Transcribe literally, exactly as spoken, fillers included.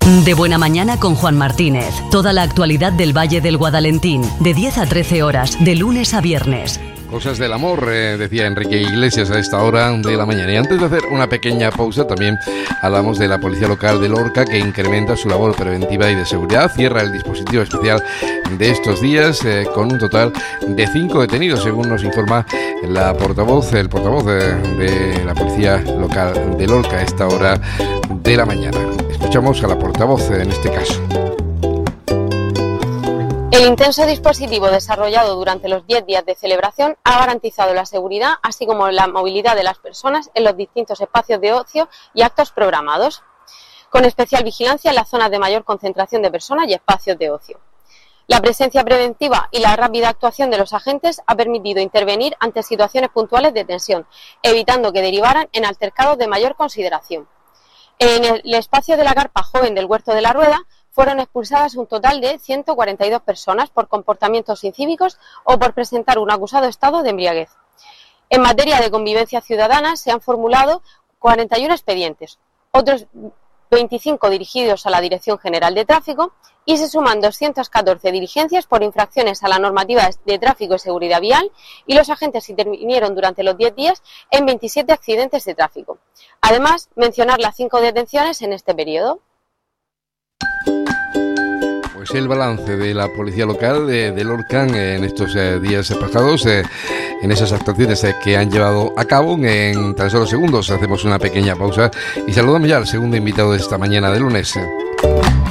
De Buena Mañana con Juan Martínez. Toda la actualidad del Valle del Guadalentín, de diez a trece horas, de lunes a viernes. Cosas del amor, eh, decía Enrique Iglesias a esta hora de la mañana. Y antes de hacer una pequeña pausa, también hablamos de la Policía Local de Lorca, que incrementa su labor preventiva y de seguridad. Cierra el dispositivo especial de estos días eh, con un total de cinco detenidos, según nos informa la portavoz, el portavoz de, de la Policía Local de Lorca a esta hora de la mañana. Escuchamos a la portavoz en este caso. El intenso dispositivo desarrollado durante los diez días de celebración ha garantizado la seguridad, así como la movilidad de las personas en los distintos espacios de ocio y actos programados, con especial vigilancia en las zonas de mayor concentración de personas y espacios de ocio. La presencia preventiva y la rápida actuación de los agentes ha permitido intervenir ante situaciones puntuales de tensión, evitando que derivaran en altercados de mayor consideración. En el espacio de la carpa joven del Huerto de la Rueda fueron expulsadas un total de ciento cuarenta y dos personas por comportamientos incívicos o por presentar un acusado estado de embriaguez. En materia de convivencia ciudadana se han formulado cuarenta y uno expedientes, otros veinticinco dirigidos a la Dirección General de Tráfico y se suman doscientas catorce diligencias por infracciones a la normativa de tráfico y seguridad vial, y los agentes intervinieron durante los diez días en veintisiete accidentes de tráfico. Además, mencionar las cinco detenciones en este periodo. Pues el balance de la Policía Local de, de Lorca en estos eh, días pasados, eh, en esas actuaciones eh, que han llevado a cabo. En tan solo segundos hacemos una pequeña pausa y saludamos ya al segundo invitado de esta mañana de lunes.